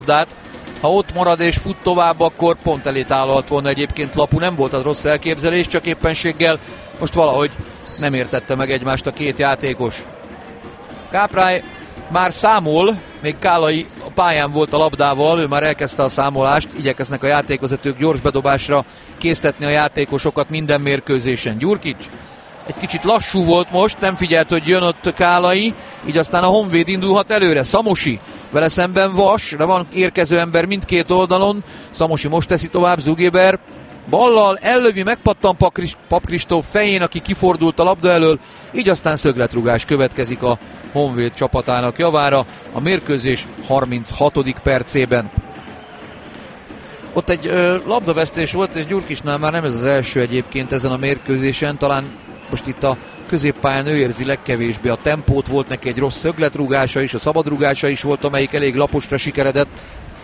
labdát. Ha ott marad és fut tovább, akkor pont elé tállalt volna egyébként Lapu. Nem volt az rossz elképzelés, csak éppenséggel most valahogy nem értette meg egymást a két játékos. Káprály már számol, még Kálai a pályán volt a labdával, ő már elkezdte a számolást, igyekeznek a játékvezetők gyors bedobásra késztetni a játékosokat minden mérkőzésen. Gyurkics egy kicsit lassú volt most, nem figyelt, hogy jön ott Kálai, így aztán a Honvéd indulhat előre. Szamosi, vele szemben Vas, de van érkező ember mindkét oldalon. Szamosi most teszi tovább, Zugéber ballal ellövi, megpattan Pap Kristóf fején, aki kifordult a labda elől, így aztán szögletrugás következik a Honvéd csapatának javára a mérkőzés 36. percében. Ott egy labdavesztés volt, és Gyurkicsnál már nem ez az első egyébként ezen a mérkőzésen, talán most itt a középpályán ő érzi legkevésbé a tempót, volt neki egy rossz szögletrúgása is, a szabadrúgása is volt, amelyik elég laposra sikeredett.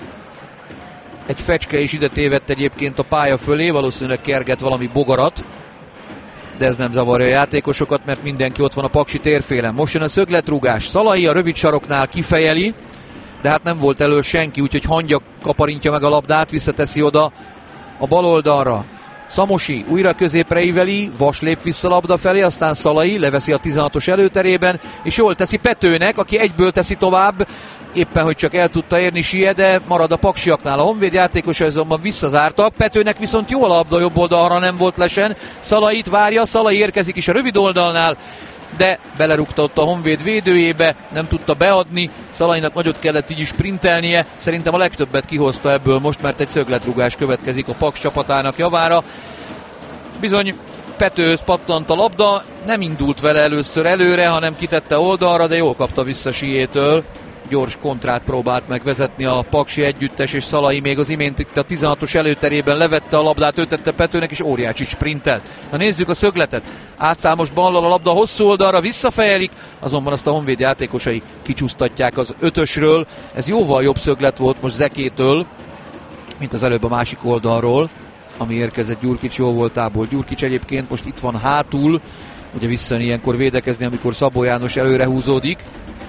Egy fecske is ide tévedt egyébként a pálya fölé, valószínűleg kerget valami bogarat, de ez nem zavarja a játékosokat, mert mindenki ott van a Paksi térfélen. Most jön a szögletrúgás, Szalai a rövid saroknál kifejeli, de hát nem volt elő senki, úgyhogy Hangya kaparintja meg a labdát, visszateszi oda a bal oldalra. Szamosi újra középre íveli, Vas lép vissza labda felé, aztán Szalai leveszi a 16-os előterében, és jól teszi Petőnek, aki egyből teszi tovább, éppen hogy csak el tudta érni Sie, de marad a paksiaknál. A Honvéd játékos azonban visszazártak, Petőnek viszont jó a labda, jobb oldalra nem volt lesen, Szalait várja, Szalai érkezik is a rövid oldalnál, de belerúgta ott a Honvéd védőjébe, nem tudta beadni, Szalainak nagyot kellett így is sprintelnie, szerintem a legtöbbet kihozta ebből most, mert egy szögletrúgás következik a Paks csapatának javára. Bizony Petőhöz pattant a labda, nem indult vele először előre, hanem kitette oldalra, de jól kapta vissza Siétől. Gyors kontrát próbált megvezetni a paksi együttes, és Szalai még az imént itt a 16-os előterében levette a labdát, őtette Petőnek, és óriási sprintelt. Na nézzük a szögletet. Átszáll most ballal a labda hosszú oldalra, visszafejelik, azonban azt a Honvéd játékosai kicsúsztatják az ötösről. Ez jóval jobb szöglet volt most Zekétől, mint az előbb a másik oldalról, ami érkezett Gyurkics jó voltából. Gyurkics egyébként most itt van hátul, ugye visszajön ilyenkor védekezni, amikor Szabó János előre húzódik.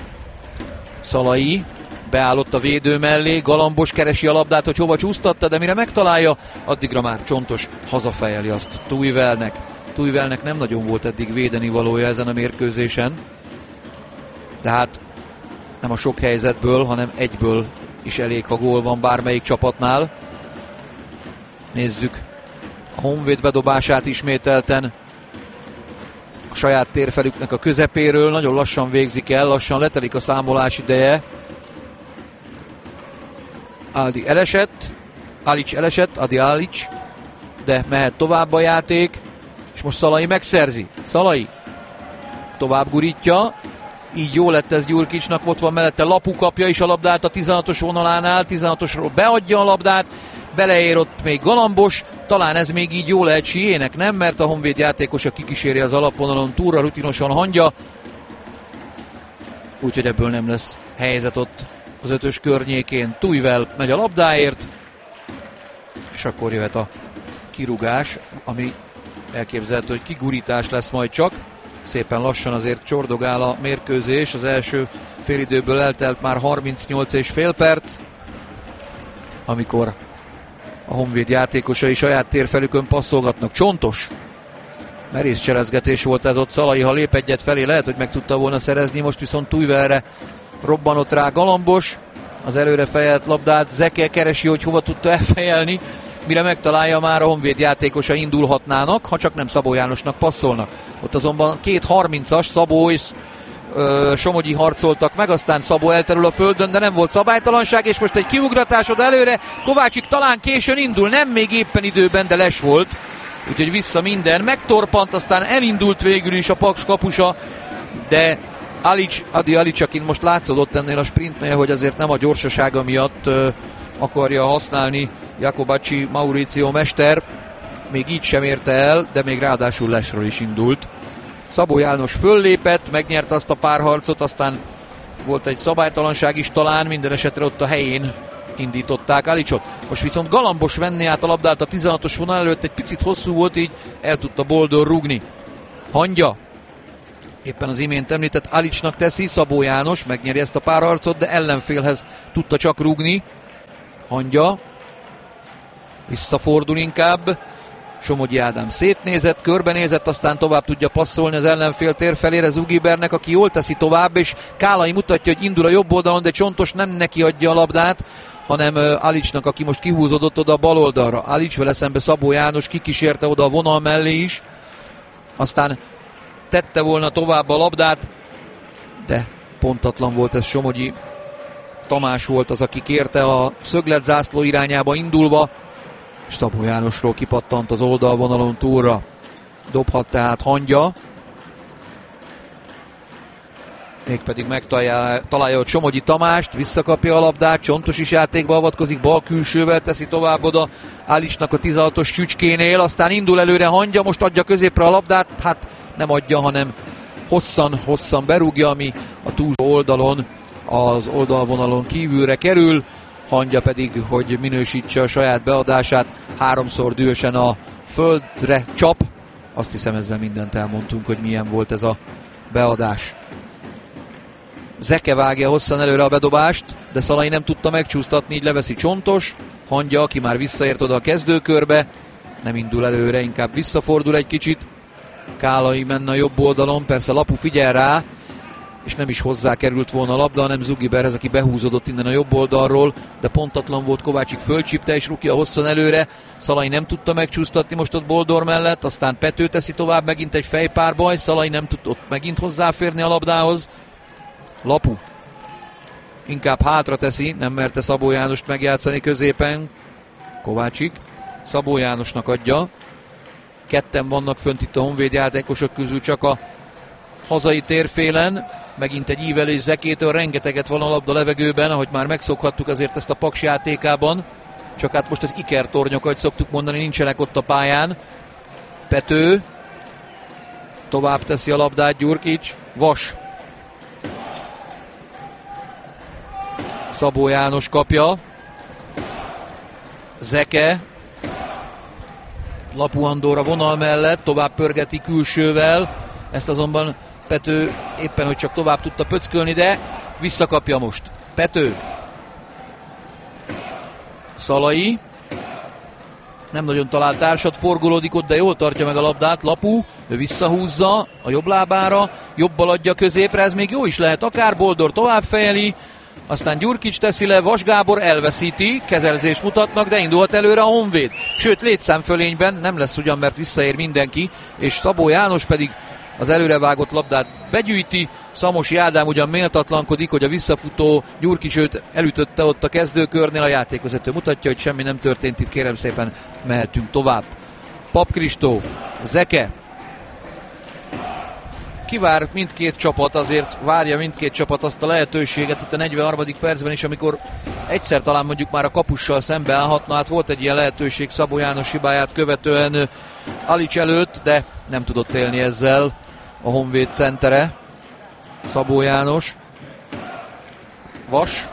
Szalai beállott a védő mellé, Galambos keresi a labdát, hogy hova csúsztatta, de mire megtalálja, addigra már Csontos hazafejeli azt Tuivelnek. Tuivelnek nem nagyon volt eddig védeni valója ezen a mérkőzésen, de hát nem a sok helyzetből, hanem egyből is elég, ha gól van bármelyik csapatnál. Nézzük a Honvéd bedobását ismételten. A saját térfelüknek a közepéről, nagyon lassan végzik el, lassan letelik a számolás ideje. Adi elesett, Adi Alic, de mehet tovább a játék, és most Szalai megszerzi. Szalai tovább gurítja, így jó lett ez Gyurkicsnak, ott van mellette Lapu, kapja is a labdát a 16-os vonalánál, 16-osról beadja a labdát, beleér ott még Galambos, talán ez még így jó lehet Siének, nem? Mert a Honvéd játékosa kikíséri az alapvonalon túlra rutinosan Hangya, úgyhogy ebből nem lesz helyzet ott az ötös környékén. Tuivel megy a labdáért, és akkor jöhet a kirúgás, ami elképzelhető, hogy kigurítás lesz majd csak. Szépen lassan azért csordogál a mérkőzés, az első félidőből eltelt már 38,5 perc, amikor a Honvéd játékosai saját térfelükön passzolgatnak. Csontos merész cselezgetés volt ez ott, Szalai, ha lép egyet felé, lehet, hogy meg tudta volna szerezni, most viszont Tuivelre robbanott rá Galambos, az előre fejelt labdát Zeke keresi, hogy hova tudta elfejelni, mire megtalálja, már a Honvéd játékosa indulhatnának, ha csak nem Szabó Jánosnak passzolnak. Ott azonban két 30-as, Szabó és Somogyi harcoltak meg, aztán Szabó elterül a földön, de nem volt szabálytalanság, és most egy kiugratás oda előre, Kovácsik talán későn indul, nem még éppen időben, de les volt, úgyhogy vissza minden, megtorpant, aztán elindult végül is a Paks kapusa, de Adi Alic, akin most látszódott ennél a sprintnél, hogy azért nem a gyorsasága miatt akarja használni Jakobacsi Mauricio mester, még így sem érte el, de még ráadásul lesről is indult. Szabó János föllépett, megnyerte azt a párharcot, aztán volt egy szabálytalanság is talán, minden esetre ott a helyén indították Alicot. Most viszont Galambos venni át a labdát a 16-os vonal előtt, egy picit hosszú volt, így el tudta Boldor rúgni. Hangya éppen az imént említett Alicnak teszi, Szabó János megnyeri ezt a párharcot, de ellenfélhez tudta csak rúgni. Hangya visszafordul inkább, Somogyi Ádám szétnézett, körbenézett, aztán tovább tudja passzolni az ellenfél tér felére Zugibernek, aki jól teszi tovább, és Kálai mutatja, hogy indul a jobb oldalon, de Csontos nem neki adja a labdát, hanem Alicsnak, aki most kihúzódott oda a bal oldalra. Alics vele szembe Szabó János kikísérte oda a vonal mellé is, aztán tette volna tovább a labdát, de pontatlan volt ez. Somogyi Tamás volt az, aki kérte a szögletzászló irányába indulva, és Szabó Jánosról kipattant az oldalvonalon túlra. Dobhat tehát Hangya. Mégpedig megtalálja, hogy Somogyi Tamást, visszakapja a labdát, Csontos is játékba avatkozik, bal külsővel teszi tovább oda Alicsnak a 16-os csücskénél, aztán indul előre Hangya, most adja középre a labdát, hát nem adja, hanem hosszan berúgja, ami a túlsó oldalon, az oldalvonalon kívülre kerül. Hangya pedig, hogy minősítse a saját beadását, háromszor dühösen a földre csap. Azt hiszem, ezzel mindent elmondtunk, hogy milyen volt ez a beadás. Zeke vágja hosszan előre a bedobást, de Szalai nem tudta megcsúsztatni, így leveszi Csontos. Hangya, aki már visszaért oda a kezdőkörbe, nem indul előre, inkább visszafordul egy kicsit. Kálai menne a jobb oldalon, persze Lapu figyel rá, és nem is hozzá került volna a labda, hanem Zugiberhez, aki behúzódott innen a jobb oldalról, de pontatlan volt, Kovácsik fölcsípte, és Rukia hosszan előre. Szalai nem tudta megcsúsztatni most ott Boldor mellett, aztán Pető teszi tovább, megint egy fejpárbaj, Szalai nem tudott megint hozzáférni a labdához. Lapu inkább hátra teszi, nem merte Szabó Jánost megjátszani középen. Kovácsik Szabó Jánosnak adja. Ketten vannak fönt itt a Honvéd játékosok közül csak a hazai térfélen. Megint egy ívelés Zekétől, rengeteget van a labda levegőben, ahogy már megszokhattuk azért ezt a Paks játékában. Csak hát most az ikertornyok, ahogy szoktuk mondani, nincsenek ott a pályán. Pető tovább teszi a labdát, Gyurkics, Vas. Szabó János kapja. Zeke. Lapu Andor a vonal mellett, tovább pörgeti külsővel. Ezt azonban Pető éppen, hogy csak tovább tudta pöckölni, de visszakapja most. Pető. Szalai. Nem nagyon talált társat, forgolódik ott, de jól tartja meg a labdát. Lapu, ő visszahúzza a jobb lábára, jobbal adja középre, ez még jó is lehet, akár Boldor tovább fejeli, aztán Gyurkics teszi le, Vas Gábor elveszíti, kezelzést mutatnak, de indulhat előre a Honvéd. Sőt, létszámfölényben nem lesz ugyan, mert visszaér mindenki, és Szabó János pedig az előrevágott labdát begyűjti. Szamosi Ádám ugyan méltatlankodik, hogy a visszafutó Gyurkics őt elütötte ott a kezdőkörnél, a játékvezető mutatja, hogy semmi nem történt itt, kérem szépen mehetünk tovább. Pap Kristóf, Zeke. Kivár mindkét csapat, azért várja mindkét csapat azt a lehetőséget itt a 43. percben is, amikor egyszer talán mondjuk már a kapussal szembe állhatna. Hát volt egy ilyen lehetőség Szabó János hibáját követően Alics előtt, de nem tudott élni ezzel a Honvéd centere. Szabó János. Vas.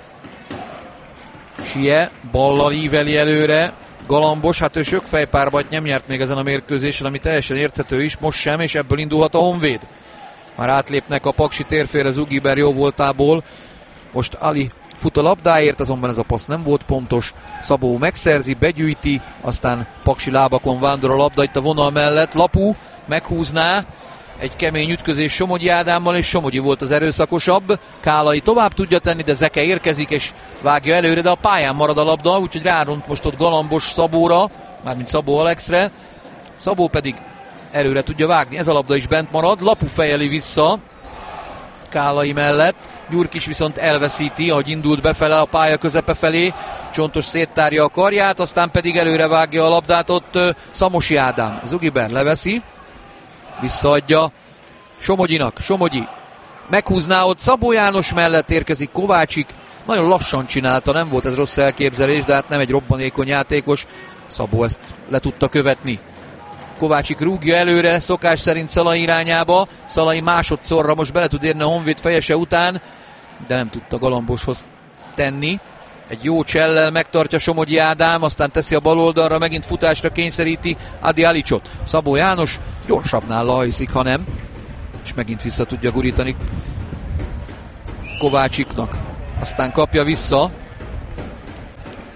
Sie ballal íveli előre. Galambos, hát ő sok fejpárbajt nem nyert még ezen a mérkőzésen, ami teljesen érthető is, most sem, és ebből indulhat a Honvéd. Már átlépnek a paksi térfélre Zugiber jó voltából. Most Ali fut a labdáért, azonban ez a passz nem volt pontos. Szabó megszerzi, begyűjti, aztán paksi lábakon vándor a labda itt a vonal mellett. Lapu meghúzná, egy kemény ütközés Somogyi Ádámmal, és Somogyi volt az erőszakosabb. Kálai tovább tudja tenni, de Zeke érkezik és vágja előre, de a pályán marad a labda, úgyhogy ráront most ott Galambos Szabóra, mármint Szabó Alexre. Szabó pedig előre tudja vágni, ez a labda is bent marad. Lapu fejeli vissza Kálai mellett. Gyurkics viszont elveszíti, ahogy indult befele a pálya közepe felé. Csontos széttárja a karját, aztán pedig előre vágja a labdát ott Szamosi Ádám. Zugiber leveszi, visszaadja Somogyinak. Somogyi meghúzná ott, Szabó János mellett érkezik Kovácsik. Nagyon lassan csinálta, nem volt ez rossz elképzelés, de hát nem egy robbanékony játékos. Szabó ezt le tudta követni. Kovácsik rúgja előre, szokás szerint Szalai irányába. Szalai másodszorra most bele tud érni a Honvéd fejese után, de nem tudta Galamboshoz tenni. Egy jó csellel megtartja Somogyi Ádám, aztán teszi a bal oldalra, megint futásra kényszeríti Adi Alicsot. Szabó János gyorsabbnál lehajszik, ha nem, és megint vissza tudja gurítani Kovácsiknak. Aztán kapja vissza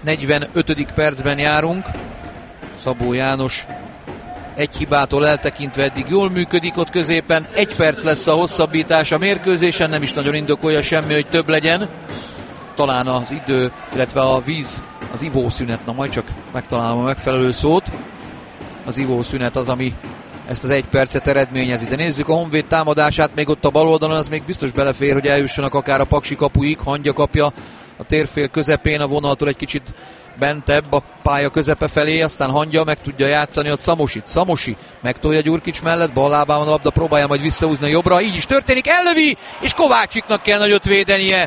45. percben járunk. Szabó János egy hibától eltekintve eddig jól működik ott középen. 1 perc lesz a hosszabbítás a mérkőzésen, nem is nagyon indokolja semmi, hogy több legyen. Talán az idő, illetve a víz, az ivószünet, na majd csak megtalálom a megfelelő szót. Az ivószünet az, ami ezt az 1 percet eredményezi. De nézzük a Honvéd támadását, még ott a bal oldalon, az még biztos belefér, hogy eljussanak akár a Paksi kapuig. Hangya kapja a térfél közepén, a vonaltól egy kicsit bentebb a pálya közepe felé, aztán Hangya meg tudja játszani ott Szamosit. Szamosi megtolja Gyurkics mellett, bal lábában a labda, próbálja majd visszahúzni a jobbra, így is történik, ellövi, és Kovácsiknak kell nagyot védenie.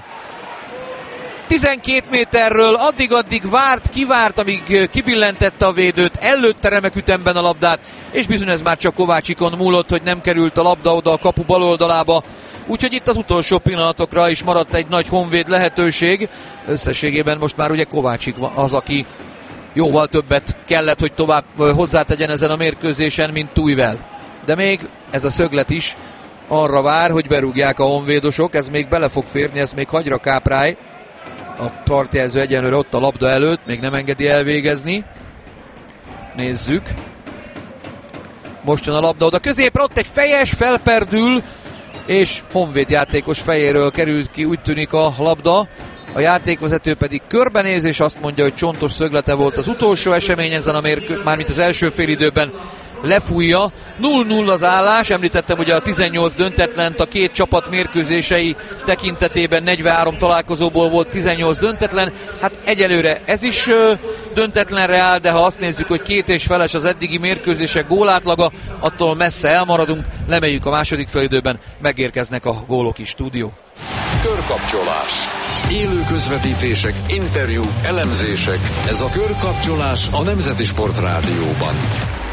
12 méterről addig várt, kivárt, amíg kibillentette a védőt, előtte remek ütemben a labdát, és bizony ez már csak Kovácsikon múlott, hogy nem került a labda oda a kapu bal oldalába. Úgyhogy itt az utolsó pillanatokra is maradt egy nagy Honvéd lehetőség. Összességében most már ugye Kovácsik az, aki jóval többet kellett, hogy tovább hozzátegyen ezen a mérkőzésen, mint Tujvel. De még ez a szöglet is arra vár, hogy berúgják a honvédosok, ez még bele fog férni, ez még hagyra Káprály. A partjelző egyenlőre ott a labda előtt, még nem engedi elvégezni. Nézzük. Most jön a labda oda középre, ott egy fejes, felperdül, és Honvéd játékos fejéről került ki, úgy tűnik a labda. A játékvezető pedig körbenéz, és azt mondja, hogy csontos szöglete volt az utolsó esemény ezen a mármint az első félidőben, lefújja. 0-0 az állás, említettem ugye a 18 döntetlent, a két csapat mérkőzései tekintetében 43 találkozóból volt 18 döntetlen, hát egyelőre ez is döntetlenre áll, de ha azt nézzük, hogy 2,5-es az eddigi mérkőzések gólátlaga, attól messze elmaradunk, lemeljük a második félidőben, megérkeznek a gólok is. Stúdió. Körkapcsolás. Élő közvetítések, interjú, elemzések. Ez a Körkapcsolás a Nemzeti Sport Rádióban.